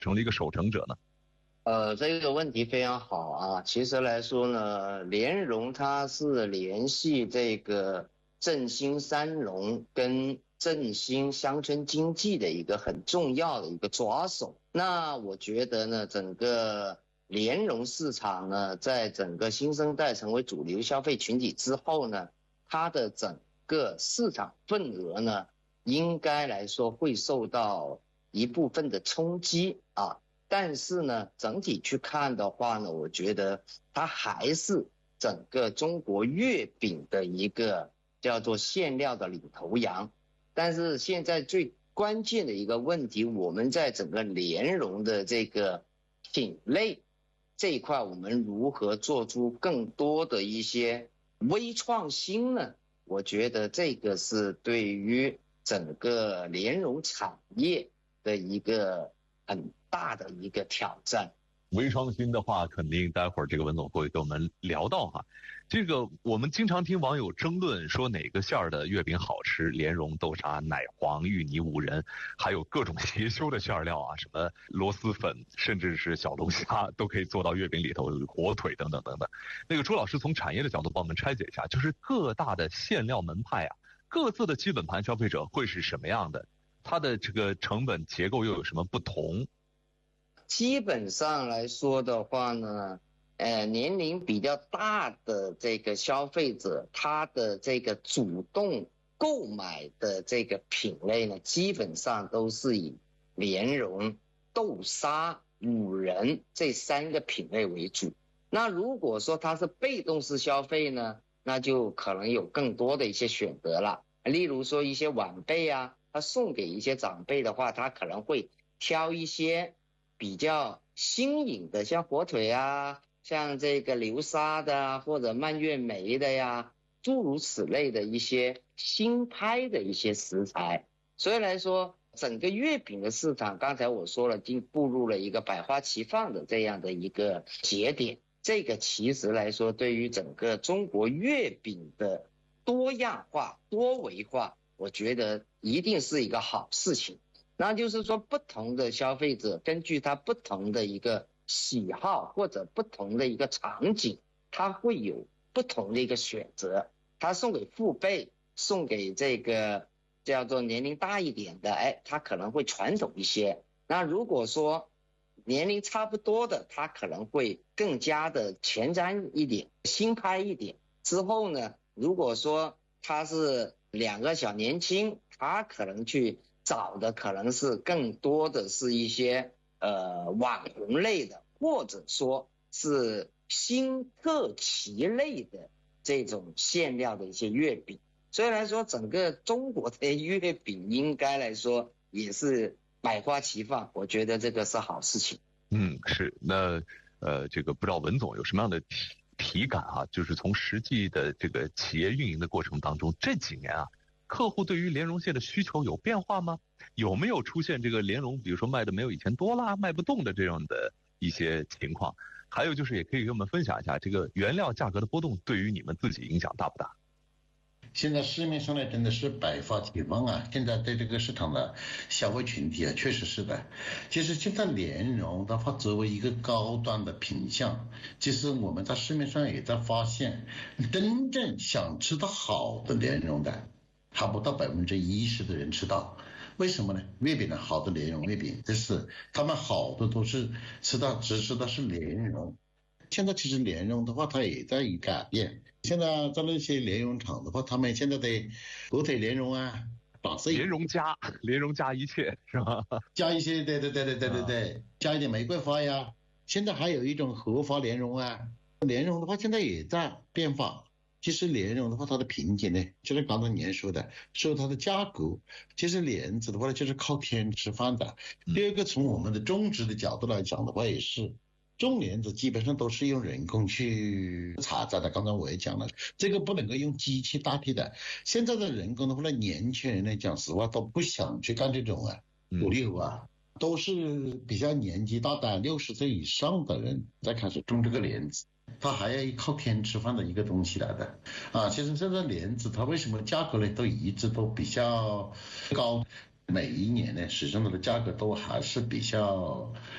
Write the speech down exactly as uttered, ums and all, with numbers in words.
成了一个守成者呢？ 呃，这个问题非常好啊。其实来说呢，莲蓉它是联系这个振兴三农跟振兴乡村经济的一个很重要的一个抓手。那我觉得呢，整个莲蓉市场呢，在整个新生代成为主流消费群体之后呢，它的整个市场份额呢，应该来说会受到一部分的冲击啊。但是呢，整体去看的话呢，我觉得它还是整个中国月饼的一个叫做馅料的领头羊。但是现在最关键的一个问题，我们在整个莲蓉的这个品类这一块，我们如何做出更多的一些微创新呢？我觉得这个是对于整个莲蓉产业的一个很大的一个挑战。 微创新的话，肯定待会儿这个文总会跟我们聊到哈。这个我们经常听网友争论说哪个馅儿的月饼好吃，莲蓉、豆沙、奶黄、芋泥、五仁，还有各种邪修的馅料啊，什么螺蛳粉，甚至是小龙虾都可以做到月饼里头，火腿等等等等。那个朱老师从产业的角度帮我们拆解一下，就是各大的馅料门派啊，各自的基本盘消费者会是什么样的？它的这个成本结构又有什么不同？ 基本上来说的话呢，呃，年龄比较大的这个消费者，他的这个主动购买的这个品类呢，基本上都是以莲蓉、豆沙、五仁这三个品类为主。那如果说他是被动式消费呢，那就可能有更多的一些选择了。例如说一些晚辈啊，他送给一些长辈的话，他可能会挑一些比较新颖的，像火腿啊，像这个流沙的啊，或者蔓越莓的呀，诸如此类的一些新拍的一些食材。所以来说，整个月饼的市场，刚才我说了，已经步入了一个百花齐放的这样的一个节点。这个其实来说，对于整个中国月饼的多样化、多维化，我觉得一定是一个好事情。那就是说，不同的消费者根据他不同的一个喜好或者不同的一个场景，他会有不同的一个选择。他送给父辈，送给这个叫做年龄大一点的，哎，他可能会传统一些。那如果说年龄差不多的，他可能会更加的前瞻一点，新拍一点。之后呢，如果说他是两个小年轻，他可能去找的可能是更多的是一些呃网红类的，或者说是新特奇类的这种馅料的一些月饼。所以来说，整个中国的月饼应该来说也是百花齐放，我觉得这个是好事情。 嗯，是。那呃，这个不知道文总有什么样的体体感啊？就是从实际的这个企业运营的过程当中，这几年啊，客户对于莲蓉馅的需求有变化吗？有没有出现这个莲蓉比如说卖的没有以前多啦，卖不动的这样的一些情况？还有就是也可以跟我们分享一下，这个原料价格的波动对于你们自己影响大不大？ 现在市面上呢真的是百花齐放啊，现在对这个市场的消费群体啊，确实是的。其实现在莲蓉的话作为一个高端的品项，其实我们在市面上也在发现，真正想吃到好的莲蓉的还不到百分之一十的人吃到。为什么呢？月饼的好的莲蓉月饼，就是他们好的都是吃到只吃到是莲蓉。现在其实莲蓉的话它也在改变，现在在那些莲蓉厂的话，他们现在的火腿莲蓉啊，打碎莲蓉加莲蓉加一切是吧？ 加一些，对对对对对对对、啊、加一点玫瑰花呀。现在还有一种荷花莲蓉啊，莲蓉的话现在也在变化。其实莲蓉的话它的瓶颈呢，就是刚才您说的，说它的价格，其实莲子的话就是靠天吃饭的。第二个，从我们的种植的角度来讲的话，也是种莲子基本上都是用人工去采摘的，刚才我也讲了，这个不能够用机器代替的。现在的人工的话呢，年轻人呢讲实话都不想去干这种啊苦力活啊，都是比较年纪大的六十岁以上的人在开始种这个莲子，它还要靠天吃饭的一个东西来的啊。其实现在莲子它为什么价格呢都一直都比较高，每一年呢始终它的价格都还是比较